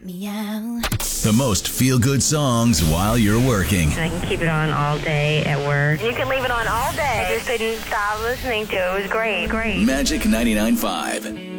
Meow. The most feel-good songs while you're working. I can keep it on all day at work. You can leave it on all day. I just didn't stop listening to it. It was great. Magic 99.5.